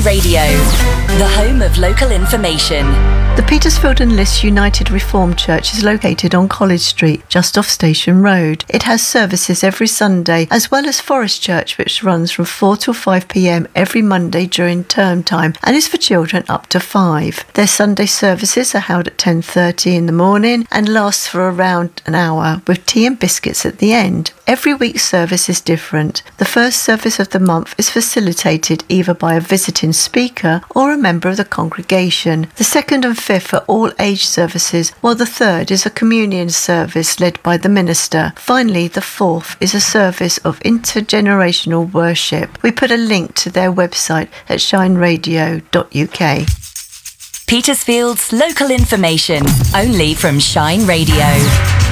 Radio, the home of local information. The Petersfield and Liss United Reformed Church is located on College Street, just off Station Road. It has services every Sunday, as well as Forest Church, which runs from 4 till 5 p.m. every Monday during term time and is for children up to 5. Their Sunday services are held at 10:30 in the morning and last for around an hour, with tea and biscuits at the end. Every week's service is different. The first service of the month is facilitated either by a visiting speaker or a member of the congregation. The second and fifth are all age services, while the third is a communion service led by the minister. Finally, the fourth is a service of intergenerational worship. We put a link to their website at shineradio.uk. Petersfield's local information, only from Shine Radio.